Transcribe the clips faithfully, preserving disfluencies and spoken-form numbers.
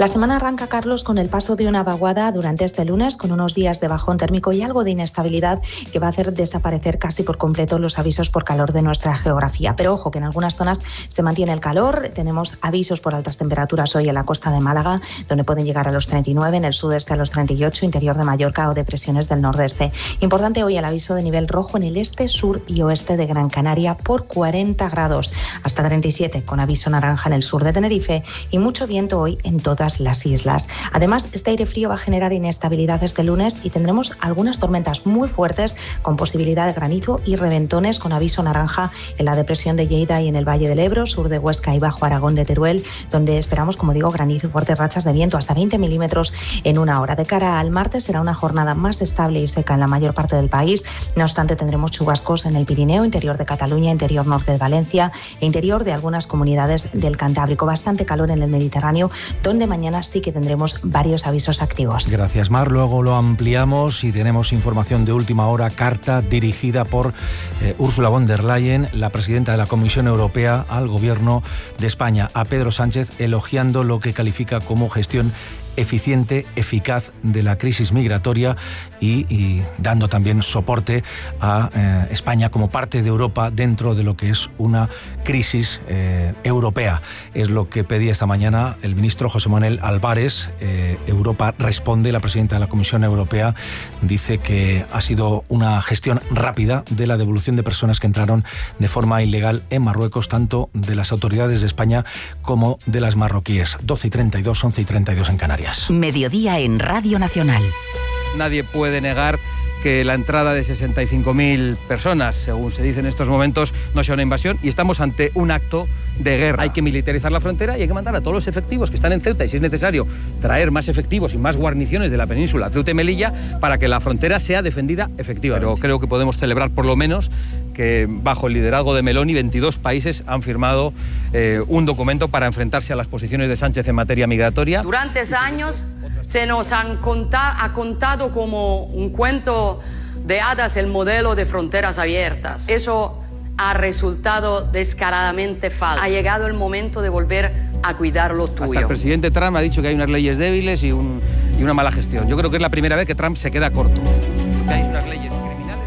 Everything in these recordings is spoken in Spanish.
La semana arranca, Carlos, con el paso de una vaguada durante este lunes, con unos días de bajón térmico y algo de inestabilidad que va a hacer desaparecer casi por completo los avisos por calor de nuestra geografía. Pero ojo, que en algunas zonas se mantiene el calor. Tenemos avisos por altas temperaturas hoy en la costa de Málaga, donde pueden llegar a los treinta y nueve, en el sudeste a los treinta y ocho, interior de Mallorca o depresiones del nordeste. Importante hoy el aviso de nivel rojo en el este, sur y oeste de Gran Canaria por cuarenta grados, hasta treinta y siete, con aviso naranja en el sur de Tenerife y mucho viento hoy en todas las islas. Además, este aire frío va a generar inestabilidad este lunes y tendremos algunas tormentas muy fuertes con posibilidad de granizo y reventones, con aviso naranja en la depresión de Lleida y en el Valle del Ebro, sur de Huesca y Bajo Aragón de Teruel, donde esperamos, como digo, granizo y fuertes rachas de viento hasta veinte milímetros en una hora. De cara al martes será una jornada más estable y seca en la mayor parte del país. No obstante, tendremos chubascos en el Pirineo, interior de Cataluña, interior norte de Valencia e interior de algunas comunidades del Cantábrico. Bastante calor en el Mediterráneo, donde mañana sí que tendremos varios avisos activos. Gracias, Mar. Luego lo ampliamos y tenemos información de última hora, carta dirigida por eh, Ursula von der Leyen, la presidenta de la Comisión Europea, al Gobierno de España, a Pedro Sánchez, elogiando lo que califica como gestión eficiente, eficaz de la crisis migratoria y, y dando también soporte a eh, España como parte de Europa dentro de lo que es una crisis eh, europea. Es lo que pedía esta mañana el ministro José Manuel Álvarez. Eh, Europa responde, la presidenta de la Comisión Europea dice que ha sido una gestión rápida de la devolución de personas que entraron de forma ilegal en Marruecos, tanto de las autoridades de España como de las marroquíes. doce y treinta y dos, once y treinta y dos en Canarias. Mediodía en Radio Nacional. Nadie puede negar que la entrada de sesenta y cinco mil personas, según se dice en estos momentos, no sea una invasión, y estamos ante un acto de guerra. Hay que militarizar la frontera y hay que mandar a todos los efectivos que están en Ceuta, y si es necesario traer más efectivos y más guarniciones de la península, Ceuta y Melilla, para que la frontera sea defendida efectivamente. Pero creo que podemos celebrar por lo menos que bajo el liderazgo de Meloni veintidós países han firmado eh, un documento para enfrentarse a las posiciones de Sánchez en materia migratoria. Durante años se nos han contado, ha contado como un cuento de hadas el modelo de fronteras abiertas. Eso ha resultado descaradamente falso. Ha llegado el momento de volver a cuidar lo tuyo. Hasta el presidente Trump ha dicho que hay unas leyes débiles y, un, y una mala gestión. Yo creo que es la primera vez que Trump se queda corto. Que hay unas leyes criminales.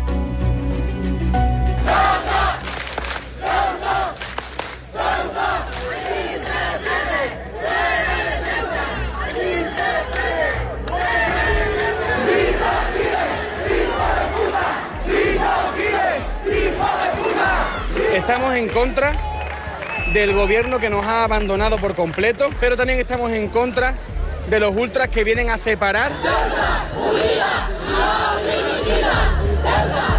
¡Salta! ¡Salta! ¡Salta! Estamos en contra del gobierno que nos ha abandonado por completo, pero también estamos en contra de los ultras que vienen a separar. ¡Ceuta, unida! ¡No dividida! ¡Ceuta,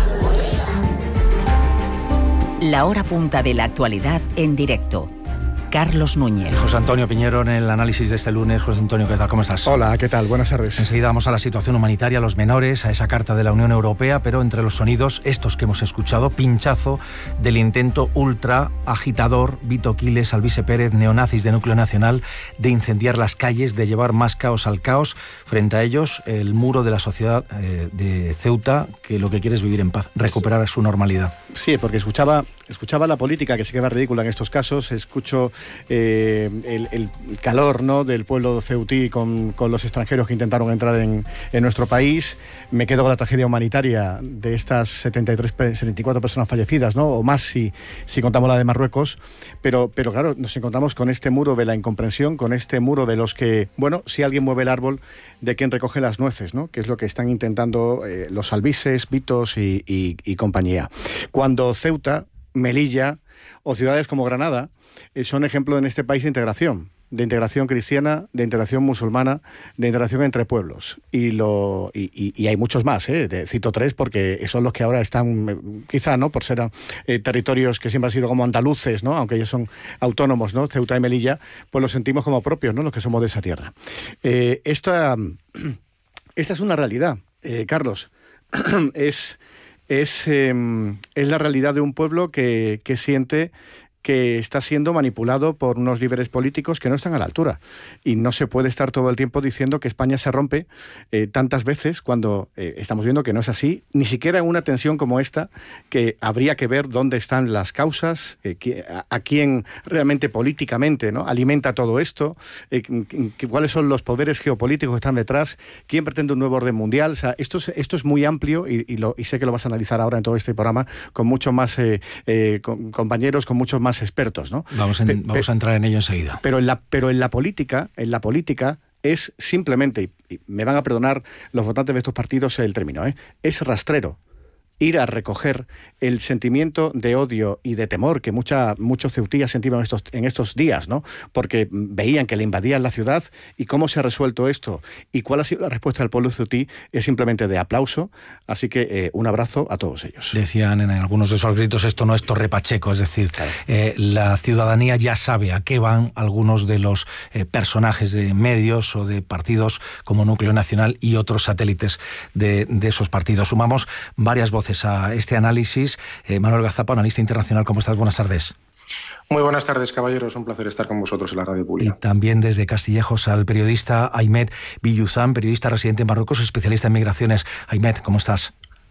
unida! La hora punta de la actualidad en directo. Carlos Núñez. José Antonio Piñero en el análisis de este lunes. José Antonio, ¿qué tal? ¿Cómo estás? Hola, ¿qué tal? Buenas tardes. Enseguida vamos a la situación humanitaria, a los menores, a esa carta de la Unión Europea, pero entre los sonidos, estos que hemos escuchado, pinchazo del intento ultra agitador, Vito Quiles, Alvise Pérez, neonazis de Núcleo Nacional, de incendiar las calles, de llevar más caos al caos. Frente a ellos, el muro de la sociedad eh, de Ceuta, que lo que quiere es vivir en paz, recuperar su normalidad. Sí, porque escuchaba, escuchaba la política, que se queda ridícula en estos casos, escucho Eh, el, el calor, ¿no?, del pueblo ceutí con, con los extranjeros que intentaron entrar en, en nuestro país. Me quedo con la tragedia humanitaria de estas setenta y tres, setenta y cuatro personas fallecidas, ¿no?, o más si, si contamos la de Marruecos. Pero, pero claro, nos encontramos con este muro de la incomprensión, con este muro de los que, bueno, si alguien mueve el árbol, de quien recoge las nueces, ¿no?, que es lo que están intentando eh, los Alvises, Vitos y, y, y compañía. Cuando Ceuta, Melilla o ciudades como Granada son ejemplo en este país de integración, de integración cristiana, de integración musulmana, de integración entre pueblos. Y lo y, y, y hay muchos más, ¿eh? De, cito tres porque son los que ahora están, quizá, ¿no?, por ser eh, territorios que siempre han sido como andaluces, ¿no?, aunque ellos son autónomos, ¿no?, Ceuta y Melilla, pues los sentimos como propios, ¿no?, los que somos de esa tierra. Eh, esta, esta es una realidad, eh, Carlos. es, es, eh, es la realidad de un pueblo que, que siente que está siendo manipulado por unos líderes políticos que no están a la altura. Y no se puede estar todo el tiempo diciendo que España se rompe eh, tantas veces cuando eh, estamos viendo que no es así, ni siquiera en una tensión como esta, que habría que ver dónde están las causas, eh, a, a quién realmente políticamente, ¿no?, alimenta todo esto, eh, cuáles son los poderes geopolíticos que están detrás, quién pretende un nuevo orden mundial. O sea, esto es, esto es muy amplio y, y, lo, y sé que lo vas a analizar ahora en todo este programa con muchos más eh, eh, con, compañeros, con muchos más expertos, ¿no? Vamos, en, pe, vamos a entrar en ello enseguida. Pero en la, pero en la política, en la política es simplemente, y, y me van a perdonar los votantes de estos partidos el término, ¿eh?, es rastrero ir a recoger el sentimiento de odio y de temor que mucha, muchos ceutíes sentían estos, en estos días, ¿no? Porque veían que le invadían la ciudad, y cómo se ha resuelto esto y cuál ha sido la respuesta del pueblo ceutí es simplemente de aplauso. Así que eh, un abrazo a todos ellos. Decían en algunos de esos gritos, esto no es Torre Pacheco, es decir, claro. eh, la ciudadanía ya sabe a qué van algunos de los eh, personajes de medios o de partidos como Núcleo Nacional y otros satélites de, de esos partidos. Sumamos varias voces a este análisis. Eh, Manuel Gazapa, analista internacional, ¿cómo estás? Buenas tardes. Muy buenas tardes, caballeros. Un placer estar con vosotros en la radio pública. Y también desde Castillejos al periodista Ahmed Billuzán, periodista residente en Marruecos, especialista en migraciones. Ahmed, ¿cómo estás?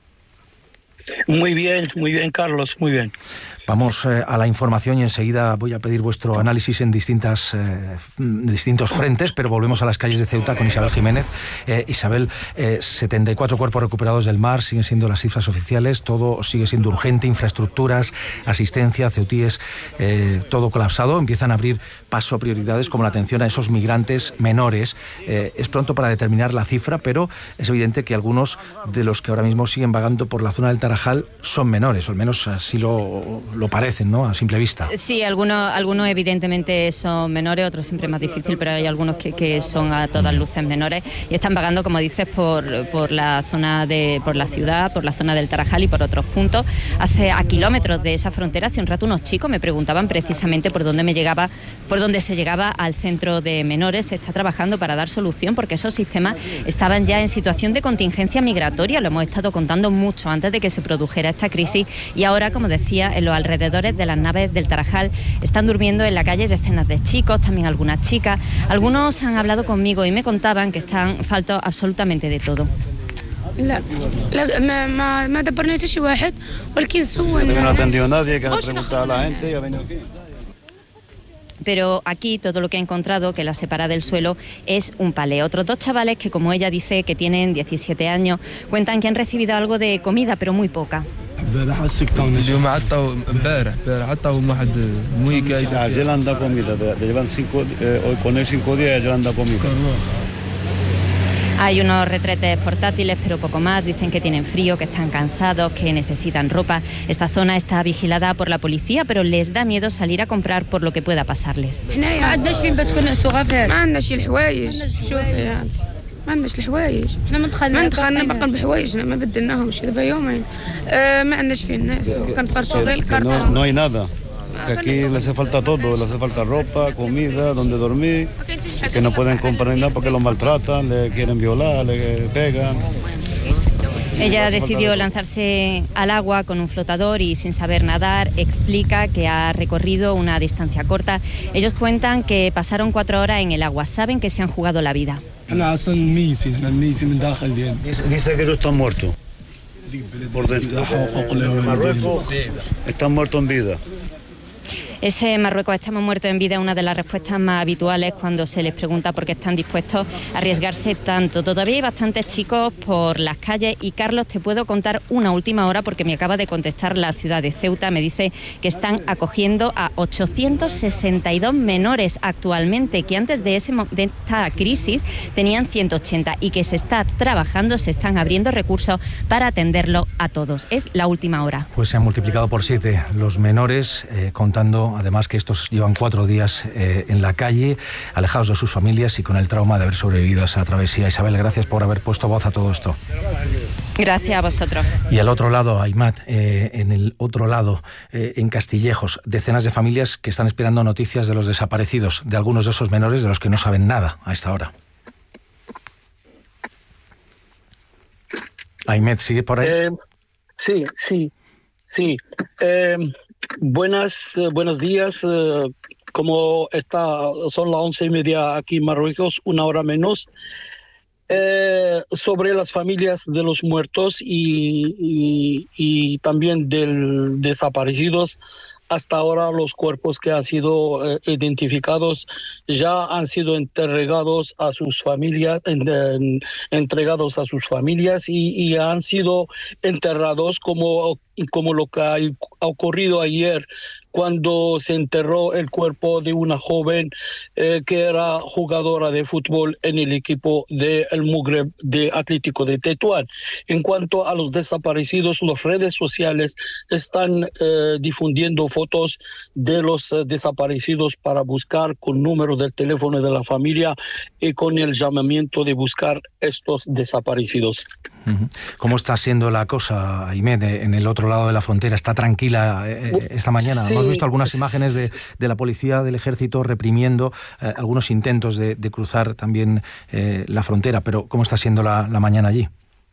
Muy bien, muy bien, Carlos, muy bien. Vamos eh, a la información y enseguida voy a pedir vuestro análisis en distintas, eh, distintos frentes, pero volvemos a las calles de Ceuta con Isabel Jiménez. Eh, Isabel, eh, setenta y cuatro cuerpos recuperados del mar, siguen siendo las cifras oficiales, todo sigue siendo urgente, infraestructuras, asistencia, ceutíes, eh, todo colapsado. Empiezan a abrir paso prioridades como la atención a esos migrantes menores. Eh, es pronto para determinar la cifra, pero es evidente que algunos de los que ahora mismo siguen vagando por la zona del Tarajal son menores, o al menos así lo... lo parecen, ¿no?, a simple vista. Sí, algunos, algunos evidentemente son menores, otros siempre más difícil, pero hay algunos que, que son a todas luces menores y están vagando, como dices, por, por la zona de, por la ciudad, por la zona del Tarajal y por otros puntos. Hace a kilómetros de esa frontera, hace un rato unos chicos me preguntaban precisamente por dónde me llegaba, por dónde se llegaba al centro de menores. Se está trabajando para dar solución porque esos sistemas estaban ya en situación de contingencia migratoria, lo hemos estado contando mucho antes de que se produjera esta crisis, y ahora, como decía, en los alrededores de las naves del Tarajal están durmiendo en la calle decenas de chicos, también algunas chicas. Algunos han hablado conmigo y me contaban que están faltos absolutamente de todo. لا لا ما ما ما دبرنا شيء واحد ولكن سوى no ha atendido nadie, que ha preguntado a la gente y ha venido aquí. Pero aquí todo lo que ha encontrado que la separa del suelo es un palé. Otros dos chavales que, como ella dice, que tienen diecisiete años, cuentan que han recibido algo de comida, pero muy poca. اليوم عطوا امبارح امبارح عطوا واحد مويكا ayer han dado comida, llevan cinco hoy con él cinco días ya han dado comida. Hay unos retretes portátiles, pero poco más. Dicen que tienen frío, que están cansados, que necesitan ropa. Esta zona está vigilada por la policía, pero les da miedo salir a comprar por lo que pueda pasarles. ما عندناش الحوايج احنا ما دخلنا ما دخلنا باقي بحوايجنا ما بدلناهمش دابا يومين آه ما عندناش فيه الناس كنفرشوا غير الكرتون. No hay nada. Que aquí les hace falta todo, les hace falta ropa, comida, donde dormir, que no pueden comprar nada porque los maltratan, le quieren violar, le pegan. Ella decidió lanzarse al agua con un flotador y sin saber nadar. Explica que ha recorrido una distancia corta. Ellos cuentan que pasaron cuatro horas en el agua. Saben que se han jugado la vida. Dice que ellos están muertos. Por dentro. En Marruecos están muertos en vida. Ese Marruecos estamos muertos en vida es una de las respuestas más habituales cuando se les pregunta por qué están dispuestos a arriesgarse tanto. Todavía hay bastantes chicos por las calles y, Carlos, te puedo contar una última hora porque me acaba de contestar la ciudad de Ceuta. Me dice que están acogiendo a ochocientos sesenta y dos menores actualmente, que antes de, ese, de esta crisis tenían ciento ochenta, y que se está trabajando, se están abriendo recursos para atenderlo a todos. Es la última hora. Pues se han multiplicado por siete los menores, eh, contando además que estos llevan cuatro días eh, en la calle, alejados de sus familias y con el trauma de haber sobrevivido a esa travesía. Isabel, gracias por haber puesto voz a todo esto. Gracias a vosotros. Y al otro lado, Aymat, eh, en el otro lado, eh, en Castillejos, decenas de familias que están esperando noticias de los desaparecidos, de algunos de esos menores de los que no saben nada a esta hora. Aymat, ¿sigue por ahí? Eh, sí, sí, sí. Eh, Buenas, eh, buenos días. Eh, como está, son las once y media aquí en Marruecos, una hora menos. Eh, sobre las familias de los muertos y, y, y también del desaparecidos. Hasta ahora los cuerpos que han sido eh, identificados ya han sido entregados a sus familias, en, en, entregados a sus familias y, y han sido enterrados como, como lo que ha, ha ocurrido ayer cuando se enterró el cuerpo de una joven eh, que era jugadora de fútbol en el equipo del Mugreb de Atlético de Tetuán. En cuanto a los desaparecidos, las redes sociales están eh, difundiendo fotos de los eh, desaparecidos para buscar con número del teléfono de la familia y con el llamamiento de buscar estos desaparecidos. ¿Cómo está siendo la cosa, Ahmed, en el otro lado de la frontera? ¿Está tranquila eh, esta mañana? Sí. Hemos visto algunas imágenes de, de la policía, del ejército reprimiendo eh, algunos intentos de, de cruzar también eh, la frontera, pero ¿cómo está siendo la, la mañana allí?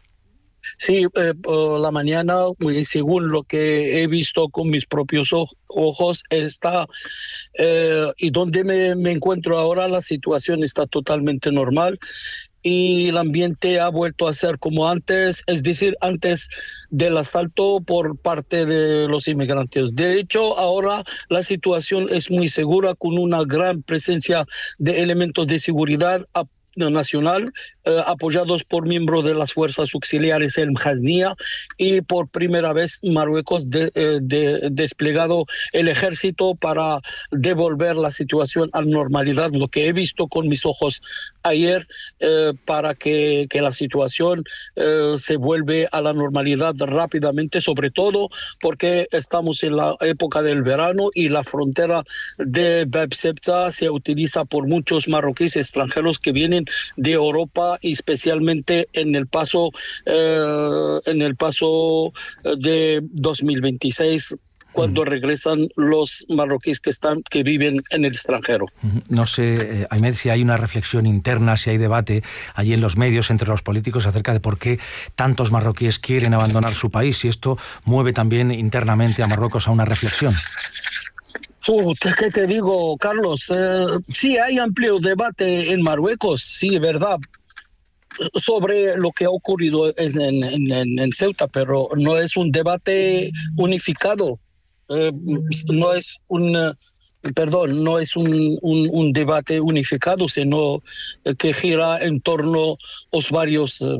Sí, eh, la mañana, según lo que he visto con mis propios ojos, está, eh, y donde me, me encuentro ahora, la situación está totalmente normal y el ambiente ha vuelto a ser como antes, es decir, antes del asalto por parte de los inmigrantes. De hecho, ahora la situación es muy segura, con una gran presencia de elementos de seguridad nacional, eh, apoyados por miembros de las fuerzas auxiliares El Mjasnia, y por primera vez Marruecos de, eh, de, desplegado el ejército para devolver la situación a la normalidad, lo que he visto con mis ojos ayer, eh, para que, que la situación eh, se vuelve a la normalidad rápidamente, sobre todo porque estamos en la época del verano y la frontera de Bab Sebza se utiliza por muchos marroquíes extranjeros que vienen de Europa, y especialmente en el paso eh, en el paso de dos mil veintiséis, cuando regresan los marroquíes que están que viven en el extranjero. No sé, eh, Ahmed, si hay una reflexión interna, si hay debate allí en los medios entre los políticos acerca de por qué tantos marroquíes quieren abandonar su país, si esto mueve también internamente a Marruecos a una reflexión. Uh, ¿Qué te digo, Carlos? Eh, sí, hay amplio debate en Marruecos, sí, verdad, sobre lo que ha ocurrido en, en, en, en Ceuta, pero no es un debate unificado, eh, no es un... Perdón, no es un, un, un debate unificado, sino que gira en torno a los varios... Eh,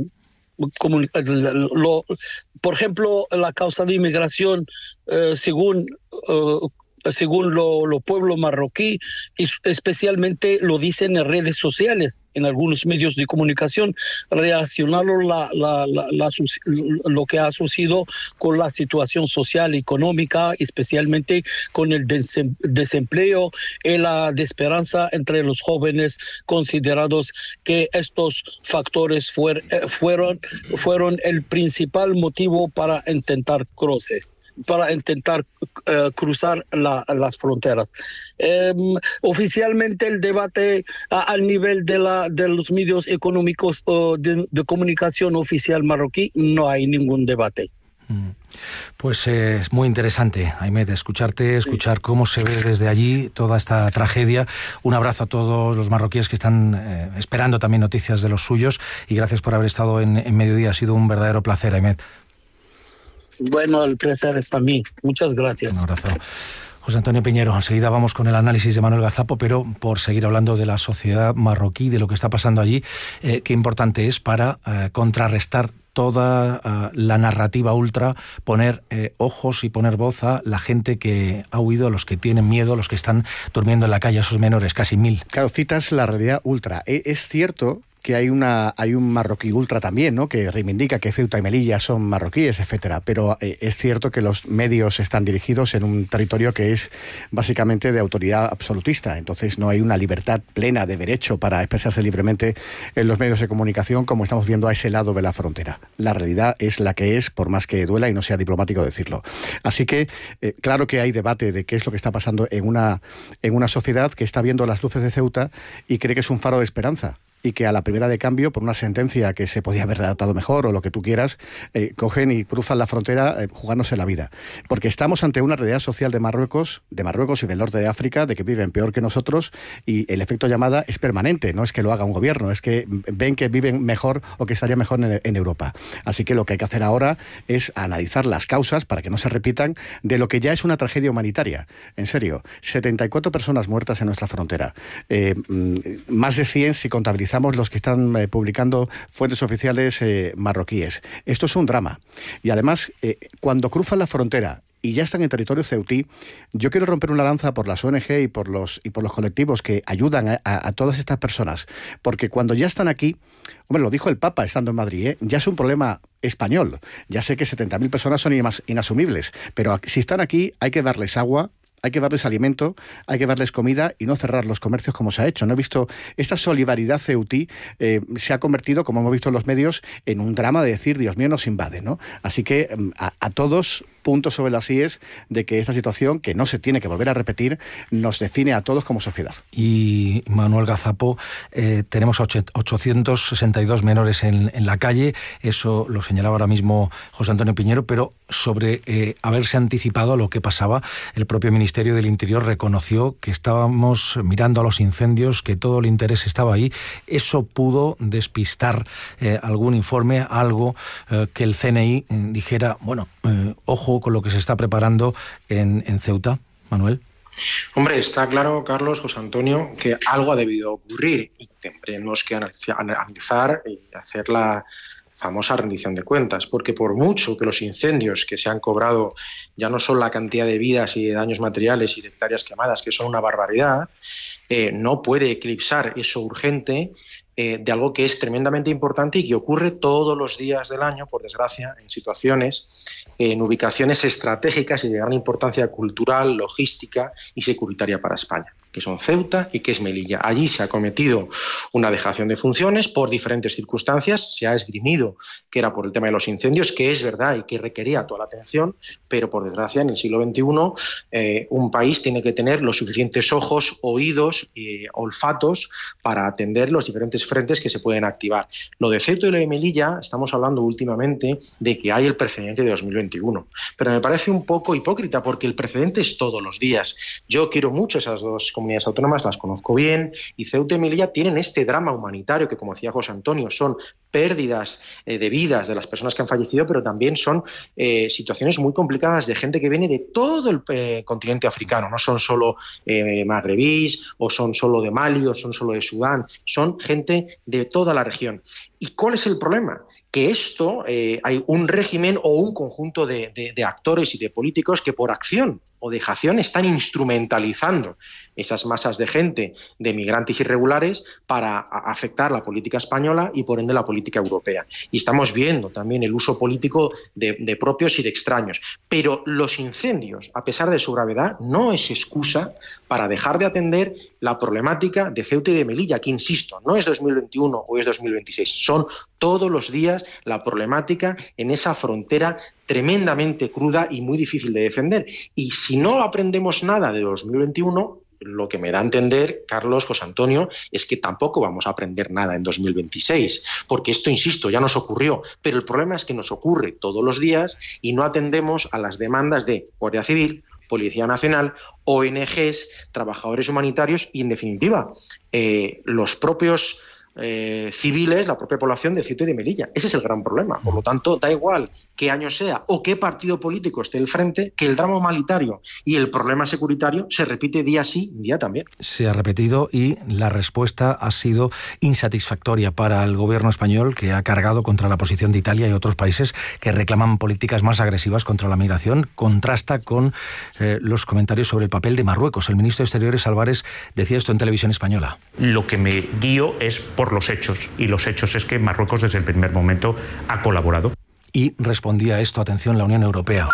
lo, por ejemplo, la causa de inmigración, eh, según... Eh, según los lo pueblos marroquí, y especialmente lo dicen en redes sociales, en algunos medios de comunicación, relacionaron la, la, la, la, lo que ha sucedido con la situación social y económica, especialmente con el desempleo y la desesperanza entre los jóvenes, considerados que estos factores fuer, fueron, fueron el principal motivo para intentar cruces. para intentar uh, cruzar la, las fronteras. Eh, oficialmente el debate a, al nivel de, la, de los medios económicos o de, de comunicación oficial marroquí no hay ningún debate. Pues eh, es muy interesante, Ahmed, escucharte, escuchar cómo se ve desde allí toda esta tragedia. Un abrazo a todos los marroquíes que están eh, esperando también noticias de los suyos, y gracias por haber estado en, en Mediodía. Ha sido un verdadero placer, Ahmed. Bueno, el placer es para mí. Muchas gracias. Un abrazo. José Antonio Piñero, enseguida vamos con el análisis de Manuel Gazapo, pero por seguir hablando de la sociedad marroquí, de lo que está pasando allí, eh, qué importante es para eh, contrarrestar toda uh, la narrativa ultra, poner eh, ojos y poner voz a la gente que ha huido, a los que tienen miedo, a los que están durmiendo en la calle, a esos menores, casi mil. Claro, citas la realidad ultra. Es cierto que hay una hay un marroquí ultra también, ¿no?, que reivindica que Ceuta y Melilla son marroquíes, etcétera, pero eh, es cierto que los medios están dirigidos en un territorio que es básicamente de autoridad absolutista, entonces no hay una libertad plena de derecho para expresarse libremente en los medios de comunicación, como estamos viendo a ese lado de la frontera. La realidad es la que es, por más que duela y no sea diplomático decirlo. Así que, eh, claro que hay debate de qué es lo que está pasando en una, en una sociedad que está viendo las luces de Ceuta y cree que es un faro de esperanza. y que a la primera de cambio, por una sentencia que se podía haber redactado mejor o lo que tú quieras, eh, cogen y cruzan la frontera eh, jugándose la vida. Porque estamos ante una realidad social de Marruecos, de Marruecos y del norte de África, de que viven peor que nosotros, y el efecto llamada es permanente, no es que lo haga un gobierno, es que ven que viven mejor o que estaría mejor en, en Europa. Así que lo que hay que hacer ahora es analizar las causas para que no se repitan de lo que ya es una tragedia humanitaria. En serio, setenta y cuatro personas muertas en nuestra frontera. Eh, más de cien si contabilizamos los que están eh, publicando fuentes oficiales eh, marroquíes. Esto es un drama. Y además, eh, cuando cruzan la frontera y ya están en territorio ceutí, yo quiero romper una lanza por las O N G y por los, y por los colectivos que ayudan a, a, a todas estas personas, porque cuando ya están aquí, hombre, lo dijo el Papa estando en Madrid, ¿eh? Ya es un problema español. Ya sé que setenta mil personas son inasumibles, pero si están aquí hay que darles agua, hay que darles alimento, hay que darles comida y no cerrar los comercios como se ha hecho. No he visto esta solidaridad ceutí eh, se ha convertido, como hemos visto en los medios, en un drama de decir, Dios mío, nos invade, ¿no? Así que a, a todos, puntos sobre las íes de que esta situación, que no se tiene que volver a repetir, nos define a todos como sociedad. Y Manuel Gazapo, eh, tenemos ochocientos sesenta y dos menores en, en la calle, eso lo señalaba ahora mismo José Antonio Piñero, pero sobre eh, haberse anticipado a lo que pasaba, el propio Ministerio del Interior reconoció que estábamos mirando a los incendios, que todo el interés estaba ahí. ¿Eso pudo despistar eh, algún informe, algo eh, que el C N I eh, dijera, bueno, eh, ojo con lo que se está preparando en, en Ceuta, Manuel? Hombre, está claro, Carlos, José Antonio, que algo ha debido ocurrir y tendremos que analizar y hacer la famosa rendición de cuentas, porque por mucho que los incendios que se han cobrado ya no son la cantidad de vidas y de daños materiales y de hectáreas quemadas, que son una barbaridad, eh, no puede eclipsar eso urgente Eh, de algo que es tremendamente importante y que ocurre todos los días del año, por desgracia, en situaciones, eh, en ubicaciones estratégicas y de gran importancia cultural, logística y securitaria para España, que son Ceuta y que es Melilla. Allí se ha cometido una dejación de funciones por diferentes circunstancias, se ha esgrimido que era por el tema de los incendios, que es verdad y que requería toda la atención, pero por desgracia en el siglo veintiuno eh, un país tiene que tener los suficientes ojos, oídos y olfatos para atender los diferentes frentes que se pueden activar. Lo de Ceuta y lo de Melilla, estamos hablando últimamente de que hay el precedente de dos mil veintiuno, pero me parece un poco hipócrita porque el precedente es todos los días. Yo quiero mucho esas dos comunidades autónomas, las conozco bien, y Ceuta y Melilla tienen este drama humanitario que, como decía José Antonio, son pérdidas eh, de vidas de las personas que han fallecido, pero también son eh, situaciones muy complicadas de gente que viene de todo el eh, continente africano, no son solo eh, magrebís, o son solo de Mali, o son solo de Sudán, son gente de toda la región. ¿Y cuál es el problema? Que esto, eh, hay un régimen o un conjunto de, de, de actores y de políticos que por acción o dejación están instrumentalizando esas masas de gente, de migrantes irregulares, para afectar la política española y por ende la política europea. Y estamos viendo también el uso político de, de propios y de extraños. Pero los incendios, a pesar de su gravedad, no es excusa para dejar de atender la problemática de Ceuta y de Melilla, que, insisto, no es dos mil veintiuno o es dos mil veintiséis, son todos los días la problemática en esa frontera tremendamente cruda y muy difícil de defender. Y si no aprendemos nada de dos mil veintiuno, lo que me da a entender, Carlos, José Antonio, es que tampoco vamos a aprender nada en dos mil veintiséis, porque esto, insisto, ya nos ocurrió, pero el problema es que nos ocurre todos los días y no atendemos a las demandas de Guardia Civil, Policía Nacional, O N Ges, trabajadores humanitarios y, en definitiva, eh, los propios eh, civiles, la propia población de Ceuta y de Melilla. Ese es el gran problema. Por lo tanto, da igual qué año sea o qué partido político esté al frente, que el drama humanitario y el problema securitario se repite día sí, día también. Se ha repetido y la respuesta ha sido insatisfactoria para el gobierno español, que ha cargado contra la posición de Italia y otros países que reclaman políticas más agresivas contra la migración. Contrasta con eh, los comentarios sobre el papel de Marruecos. El ministro de Exteriores, Álvarez, decía esto en televisión española. Lo que me guío es por los hechos, y los hechos es que Marruecos desde el primer momento ha colaborado. Y respondía a esto, atención, la Unión Europea,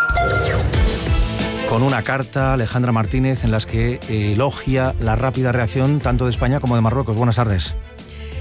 con una carta, Alejandra Martínez, en las que elogia la rápida reacción tanto de España como de Marruecos. Buenas tardes.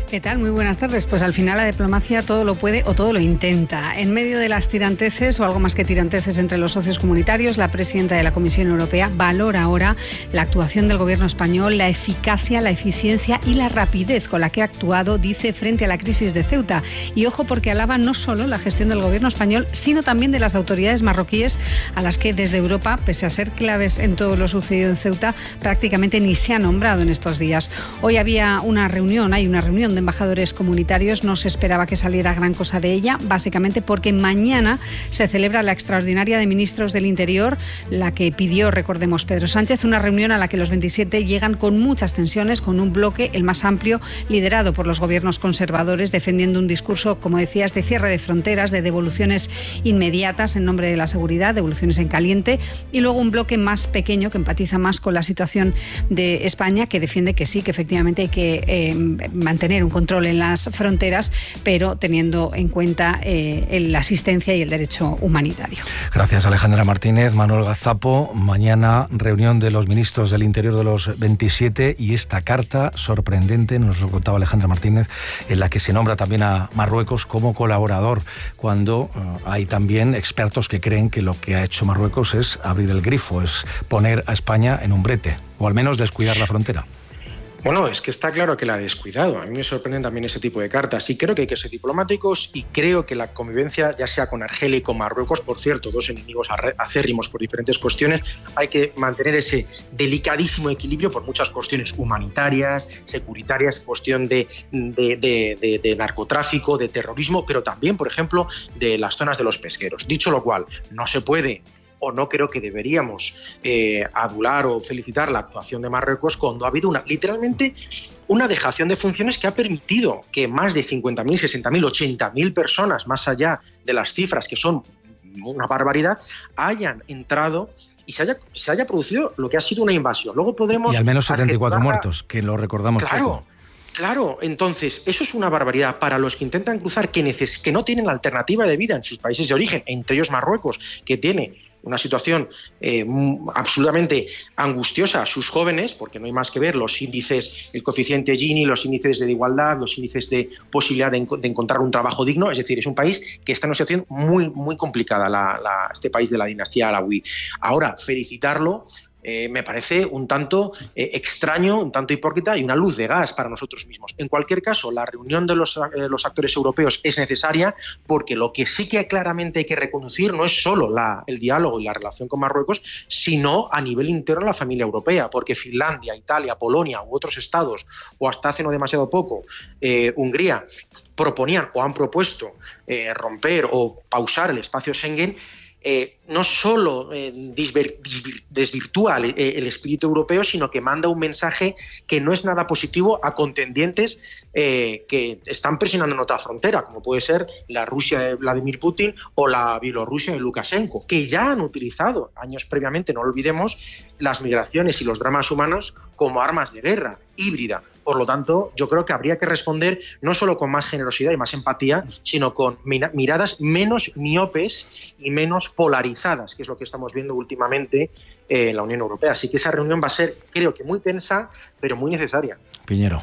¿Qué tal? Muy buenas tardes. Pues al final la diplomacia todo lo puede o todo lo intenta. En medio de las tiranteces o algo más que tiranteces entre los socios comunitarios, la presidenta de la Comisión Europea valora ahora la actuación del gobierno español, la eficacia, la eficiencia y la rapidez con la que ha actuado, dice, frente a la crisis de Ceuta. Y ojo, porque alaba no solo la gestión del gobierno español, sino también de las autoridades marroquíes, a las que desde Europa, pese a ser claves en todo lo sucedido en Ceuta, prácticamente ni se ha nombrado en estos días. Hoy había una reunión, hay una reunión de embajadores comunitarios, no se esperaba que saliera gran cosa de ella, básicamente porque mañana se celebra la extraordinaria de ministros del Interior, la que pidió, recordemos, Pedro Sánchez, una reunión a la que los veintisiete llegan con muchas tensiones, con un bloque, el más amplio, liderado por los gobiernos conservadores, defendiendo un discurso, como decías, de cierre de fronteras, de devoluciones inmediatas en nombre de la seguridad, devoluciones en caliente, y luego un bloque más pequeño que empatiza más con la situación de España, que defiende que sí, que efectivamente hay que eh, mantener un control en las fronteras, pero teniendo en cuenta eh, la asistencia y el derecho humanitario. Gracias, Alejandra Martínez. Manuel Gazapo, mañana reunión de los ministros del Interior de los veintisiete y esta carta sorprendente, nos lo contaba Alejandra Martínez, en la que se nombra también a Marruecos como colaborador, cuando uh, hay también expertos que creen que lo que ha hecho Marruecos es abrir el grifo, es poner a España en un brete, o al menos descuidar la frontera. Bueno, es que está claro que la ha descuidado. A mí me sorprenden también ese tipo de cartas. Y creo que hay que ser diplomáticos y creo que la convivencia, ya sea con Argelia y con Marruecos, por cierto, dos enemigos acérrimos por diferentes cuestiones, hay que mantener ese delicadísimo equilibrio por muchas cuestiones humanitarias, securitarias, cuestión de, de, de, de, de narcotráfico, de terrorismo, pero también, por ejemplo, de las zonas de los pesqueros. Dicho lo cual, no se puede o no creo que deberíamos eh, adular o felicitar la actuación de Marruecos cuando ha habido una, literalmente una dejación de funciones que ha permitido que más de cincuenta mil, sesenta mil, ochenta mil personas, más allá de las cifras que son una barbaridad, hayan entrado y se haya, se haya producido lo que ha sido una invasión. Luego podremos... Y al menos setenta y cuatro muertos, que lo recordamos claro, poco. Claro, entonces, eso es una barbaridad para los que intentan cruzar, que, neces- que no tienen alternativa de vida en sus países de origen, entre ellos Marruecos, que tiene una situación eh, absolutamente angustiosa a sus jóvenes, porque no hay más que ver los índices, el coeficiente Gini, los índices de igualdad, los índices de posibilidad de, en- de encontrar un trabajo digno. Es decir, es un país que está en una situación muy, muy complicada, la, la, este país de la dinastía alawí. Ahora, felicitarlo Eh, me parece un tanto eh, extraño, un tanto hipócrita y una luz de gas para nosotros mismos. En cualquier caso, la reunión de los, eh, los actores europeos es necesaria porque lo que sí que claramente hay que reconducir no es solo la, el diálogo y la relación con Marruecos, sino a nivel interno la familia europea, porque Finlandia, Italia, Polonia u otros estados, o hasta hace no demasiado poco, eh, Hungría, proponían o han propuesto eh, romper o pausar el espacio Schengen. Eh, no solo eh, disver, disvir, desvirtúa el, el espíritu europeo, sino que manda un mensaje que no es nada positivo a contendientes eh, que están presionando en otra frontera, como puede ser la Rusia de Vladimir Putin o la Bielorrusia de Lukashenko, que ya han utilizado años previamente, no lo olvidemos, las migraciones y los dramas humanos como armas de guerra híbrida. Por lo tanto, yo creo que habría que responder no solo con más generosidad y más empatía, sino con miradas menos miopes y menos polarizadas, que es lo que estamos viendo últimamente en la Unión Europea. Así que esa reunión va a ser, creo que muy tensa, pero muy necesaria. Piñero.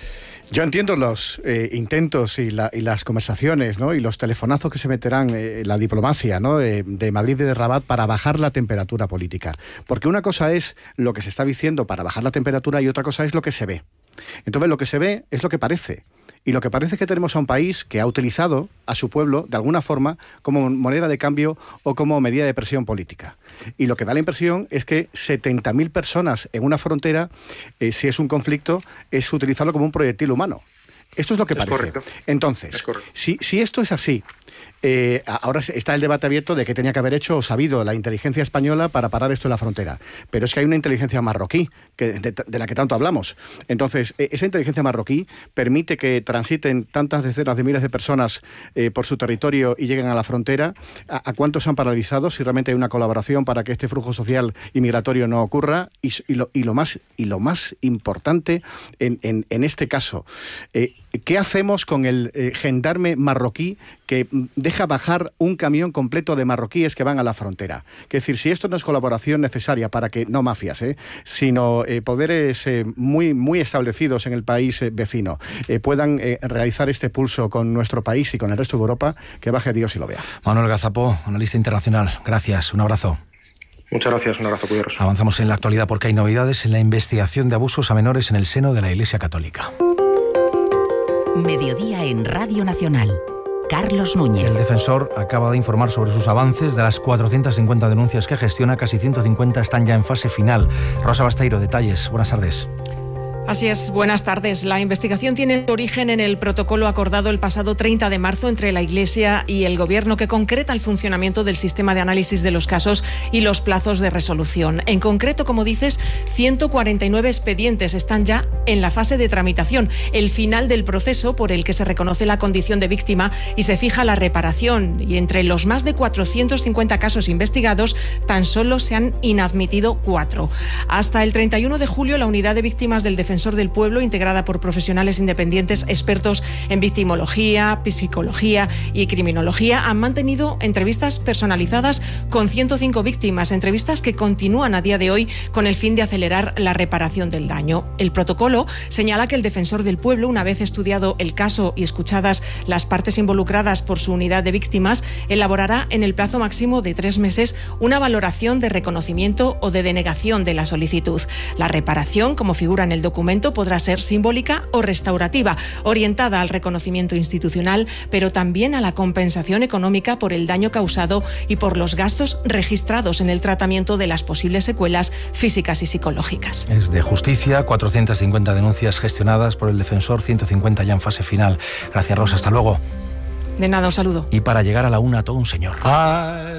Yo entiendo los eh, intentos y, la, y las conversaciones, ¿no?, y los telefonazos que se meterán eh, la diplomacia, ¿no?, eh, de Madrid y de Rabat para bajar la temperatura política. Porque una cosa es lo que se está diciendo para bajar la temperatura y otra cosa es lo que se ve. Entonces lo que se ve es lo que parece. Y lo que parece es que tenemos a un país que ha utilizado a su pueblo, de alguna forma, como moneda de cambio o como medida de presión política. Y lo que da la impresión es que setenta mil personas en una frontera, eh, si es un conflicto, es utilizarlo como un proyectil humano. Esto es lo que es parece. Correcto. Entonces, es correcto. Si, si esto es así, eh, ahora está el debate abierto de qué tenía que haber hecho o sabido la inteligencia española para parar esto en la frontera. Pero es que hay una inteligencia marroquí, que, de, de la que tanto hablamos. Entonces, eh, esa inteligencia marroquí permite que transiten tantas decenas de miles de personas eh, por su territorio y lleguen a la frontera. ¿A, a cuántos han paralizado? Si realmente hay una colaboración para que este flujo social y migratorio no ocurra. Y, y, lo, y, lo, más, y lo más importante en, en, en este caso, eh, ¿qué hacemos con el eh, gendarme marroquí que deja bajar un camión completo de marroquíes que van a la frontera. Es decir, si esto no es colaboración necesaria para que, no mafias, ¿eh? sino eh, poderes eh, muy, muy establecidos en el país eh, vecino, eh, puedan eh, realizar este pulso con nuestro país y con el resto de Europa, que baje Dios y lo vea. Manuel Gazapó, analista internacional, gracias, un abrazo. Muchas gracias, un abrazo, cuidaros. Avanzamos en la actualidad porque hay novedades en la investigación de abusos a menores en el seno de la Iglesia Católica. Mediodía en Radio Nacional. Carlos Núñez. El defensor acaba de informar sobre sus avances. De las cuatrocientas cincuenta denuncias que gestiona, casi ciento cincuenta están ya en fase final. Rosa Basteiro, detalles. Buenas tardes. Así es, buenas tardes. La investigación tiene origen en el protocolo acordado el pasado treinta de marzo entre la Iglesia y el Gobierno, que concreta el funcionamiento del sistema de análisis de los casos y los plazos de resolución. En concreto, como dices, ciento cuarenta y nueve expedientes están ya en la fase de tramitación, el final del proceso por el que se reconoce la condición de víctima y se fija la reparación. Y entre los más de cuatrocientos cincuenta casos investigados, tan solo se han inadmitido cuatro. Hasta el treinta y uno de julio, la unidad de víctimas del defensor del Pueblo, integrada por profesionales independientes expertos en victimología, psicología y criminología, han mantenido entrevistas personalizadas con ciento cinco víctimas, entrevistas que continúan a día de hoy con el fin de acelerar la reparación del daño. El protocolo señala que el defensor del Pueblo, una vez estudiado el caso y escuchadas las partes involucradas por su unidad de víctimas, elaborará en el plazo máximo de tres meses una valoración de reconocimiento o de denegación de la solicitud. La reparación, como figura en el documento, podrá ser simbólica o restaurativa, orientada al reconocimiento institucional, pero también a la compensación económica por el daño causado y por los gastos registrados en el tratamiento de las posibles secuelas físicas y psicológicas. Es de justicia, cuatrocientas cincuenta denuncias gestionadas por el defensor, ciento cincuenta ya en fase final. Gracias, Rosa, hasta luego. De nada, un saludo. Y para llegar a la una, todo un señor.